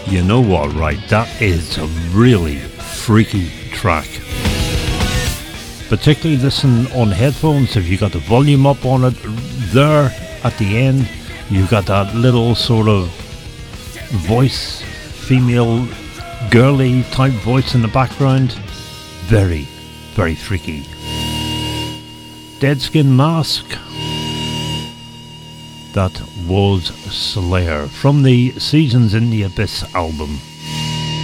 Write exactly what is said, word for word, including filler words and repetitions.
You know what, right? That is a really freaky track. Particularly listen on headphones if you got the volume up on it. There at the end, you've got that little sort of voice, female, girly type voice in the background. Very, very freaky. Dead Skin Mask. That was Slayer from the Seasons in the Abyss album.